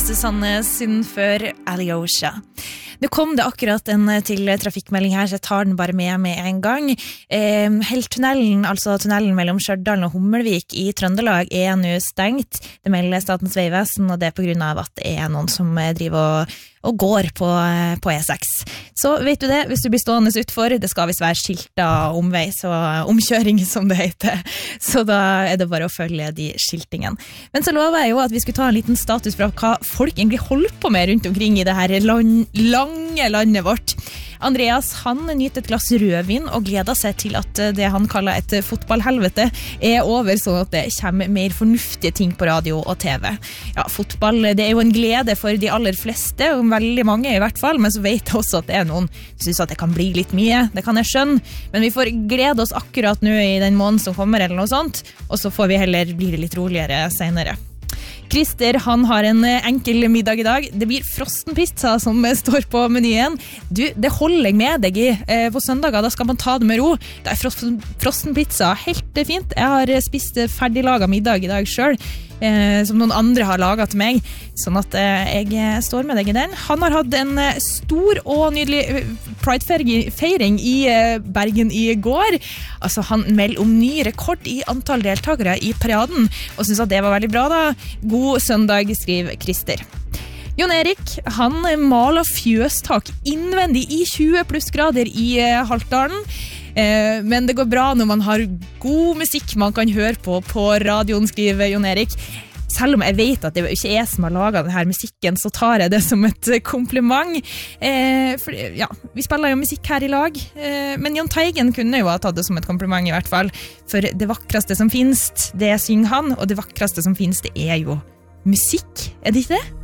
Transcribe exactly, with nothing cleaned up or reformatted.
Susanne Sund for Alyosha. Nå kom det akkurat en til trafikkmelding her, så jeg tar den bare med med en gang. Eh, Heltunnelen, altså tunnelen mellom Stjørdal og Hummelvik i Trøndelag, er nå stengt. Det melder Statens vegvesen, og det er på grunn av at det er noen som driver og, og går på, på E seks. Så vet du det, hvis du blir stående utfor, det skal visst være skilta omvei, så omkjøring som det heter. Så da er det bare å følge de skiltingen. Men så lover jeg jo at vi skulle ta en liten status fra hva folk egentlig holder på med rundt omkring i det her land, lange landet vårt. Andreas, han nyter et glass rødvin og gleder seg til at det han kaller et fotballhelvete er over, sånn at det kommer mer fornuftige ting på radio og TV. Ja, fotball, det er jo en glede for de aller fleste, og veldig mange i hvert fall, men så vet jeg også at det er noen som synes at det kan bli litt mye, det kan jeg skjønne, men vi får glede oss akkurat nå i den måneden som kommer eller noe sånt, og så får vi heller bli litt roligere senere. Christer, han har en enkel middag i dag. Det blir frostenpizza som står på menyen. Du, det holder jeg med deg i. På søndager, da skal man ta det med ro. Det er frosten, frostenpizza, helt fint. Jeg har spist ferdiglaget middag i dag selv, eh, som noen andre har laget til meg. Sånn at eh, jeg står med deg i den. Han har hatt en stor og nydelig Pride-feiring i eh, Bergen i går. Altså, han melder om ny rekord i antall deltakere i paraden, og synes at det var veldig bra da. God søndag, skriver Christer. Jon Erik, han maler fjøstak innvendig i tjue pluss grader i eh, Haltdalen. Eh, men det går bra når man har god musikk man kan høre på på radioen, skriver Jon Erik. Selv om jeg vet at det ikke er jeg som har laget denne musikken, så tar jeg det som et kompliment. Eh, for, ja, vi spiller jo musikk her i lag, eh, men Jon Teigen kunne jo ha tatt det som et kompliment i hvert fall. For det vakreste som finnes, det synger han, og det vakreste som finnes, det er jo musikk. Er det ikke det?